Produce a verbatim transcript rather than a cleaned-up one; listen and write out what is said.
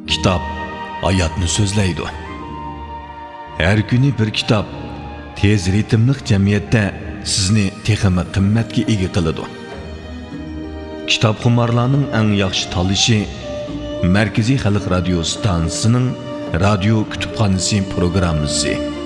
Kitap hayatni so'zlaydi. Har kuni bir kitob tez ritmli jamiyatda sizni texmi qimmatga ega qiladi. Kitob xumorlarning eng yaxshi tanlashi Markaziy Xalq radio stansiyasining radio kutubxonasi programmasi.